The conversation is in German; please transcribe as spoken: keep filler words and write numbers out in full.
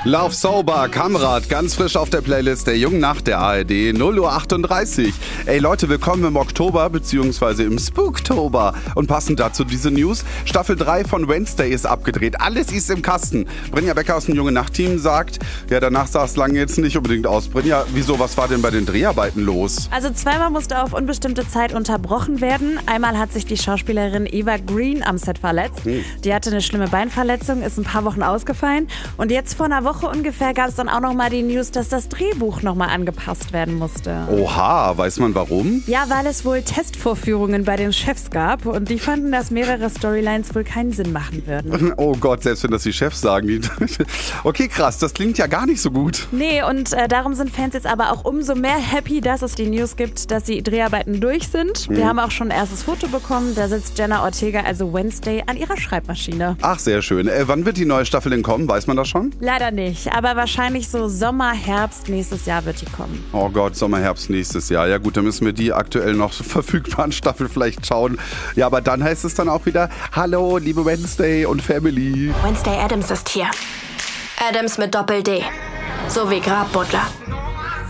Lauf sauber, Kamrat, ganz frisch auf der Playlist der Jungen Nacht der A R D, null Uhr achtunddreißig. Ey Leute, willkommen im Oktober, beziehungsweise im Spooktober. Und passend dazu diese News, Staffel drei von Wednesday ist abgedreht, alles ist im Kasten. Brynja Becker aus dem Jungen Nacht-Team sagt, ja danach sah es lange jetzt nicht unbedingt aus. Brynja, wieso, was war denn bei den Dreharbeiten los? Also zweimal musste auf unbestimmte Zeit unterbrochen werden. Einmal hat sich die Schauspielerin Eva Green am Set verletzt. Hm. Die hatte eine schlimme Beinverletzung, ist ein paar Wochen ausgefallen. Und jetzt vor einer Woche ungefähr gab es dann auch noch mal die News, dass das Drehbuch noch mal angepasst werden musste. Oha, weiß man warum? Ja, weil es wohl Testvorführungen bei den Chefs gab und die fanden, dass mehrere Storylines wohl keinen Sinn machen würden. Oh Gott, selbst wenn das die Chefs sagen. Okay, krass, das klingt ja gar nicht so gut. Nee, und äh, darum sind Fans jetzt aber auch umso mehr happy, dass es die News gibt, dass die Dreharbeiten durch sind. Wir mhm. haben auch schon ein erstes Foto bekommen, da sitzt Jenna Ortega, also Wednesday, an ihrer Schreibmaschine. Ach, sehr schön. Äh, wann wird die neue Staffel denn kommen? Weiß man das schon? Leider nicht. Aber wahrscheinlich so Sommer, Herbst nächstes Jahr wird die kommen. Oh Gott, Sommer, Herbst nächstes Jahr. Ja gut, dann müssen wir die aktuell noch verfügbaren Staffel vielleicht schauen. Ja, aber dann heißt es dann auch wieder, hallo, liebe Wednesday und Family. Wednesday Addams ist hier. Addams mit Doppel-D. So wie Grabbuddler.